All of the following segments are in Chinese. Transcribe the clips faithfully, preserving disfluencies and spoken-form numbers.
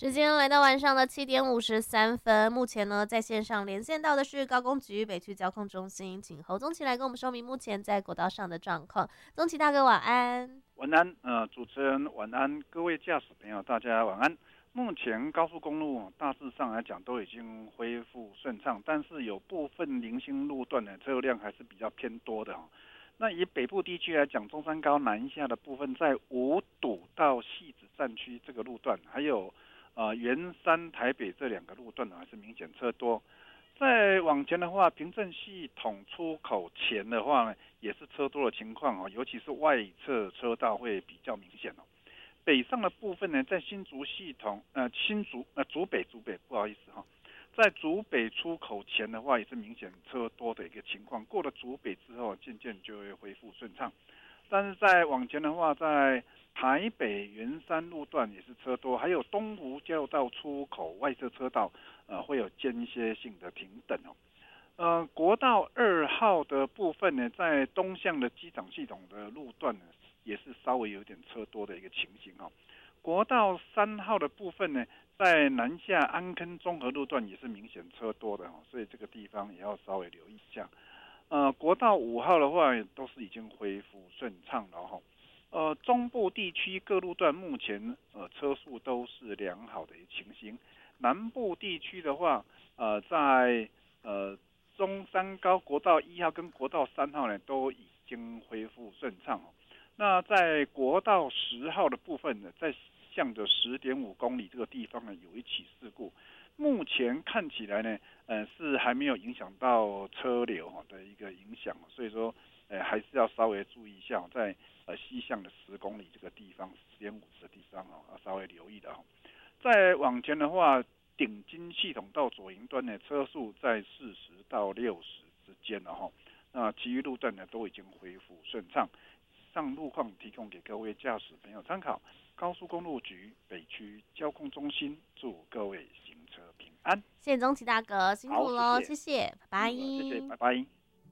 时间来到晚上的七点五十三分，目前呢在线上连线到的是高工局北区交控中心，请侯宗奇来跟我们说明目前在国道上的状况。宗奇大哥晚安。 晚安，呃，主持人晚安，各位驾驶朋友大家晚安。目前高速公路大致上来讲都已经恢复顺畅，但是有部分零星路段的车流量还是比较偏多的。那以北部地区来讲，中山高南下的部分，在五堵到汐止站区这个路段，还有呃圆山台北这两个路段呢，还是明显车多。再往前的话，平镇系统出口前的话呢，也是车多的情况哦，尤其是外侧车道会比较明显哦。北上的部分呢，在新竹系统，呃，新竹呃竹北竹北，不好意思哈、哦，在竹北出口前的话，也是明显车多的一个情况。过了竹北之后，渐渐就会恢复顺畅。但是在往前的话，在台北圆山路段也是车多，还有东湖交流道出口外侧车道，呃，会有间歇性的停等哦。呃，国道二号的部分呢，在东向的机场系统的路段呢，也是稍微有点车多的一个情形哦。国道三号的部分呢，在南下安坑综合路段也是明显车多的哦，所以这个地方也要稍微留意一下。呃，国道五号的话，都是已经恢复顺畅了哈、哦。呃，中部地区各路段目前呃车速都是良好的情形。南部地区的话，呃，在呃中山高国道一号跟国道三号呢，都已经恢复顺畅哦。那在国道十号的部分呢，在向着十点五公里这个地方呢，有一起事故。目前看起来呢，呃，是还没有影响到车流的一个影响，所以说，呃，还是要稍微注意一下，在呃西向的十公里这个地方，十点五的地方哦，要稍微留意的哦。再往前的话，顶金系统到左营端的车速在四十到六十之间了哈。那其余路段呢都已经恢复顺畅。上路况提供给各位驾驶朋友参考。高速公路局北区交控中心祝各位行车平安。 谢谢宗奇大哥，辛苦喽，谢谢，拜拜。 谢谢，拜拜。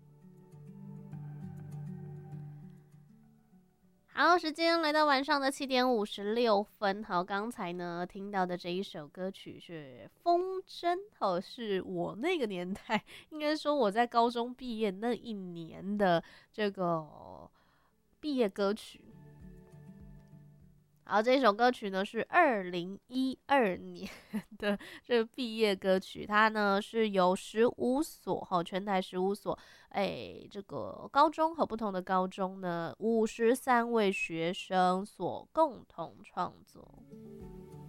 好，时间来到晚上的七点五十六分。好，刚才呢听到的这一首歌曲是《风筝》，好，是我那个年代，应该说我在高中毕业那一年的这个毕业歌曲。好，这首歌曲呢是二零一二年的这个毕业歌曲，它呢是由十五所哈全台十五所哎这个高中和不同的高中呢五十三位学生所共同创作。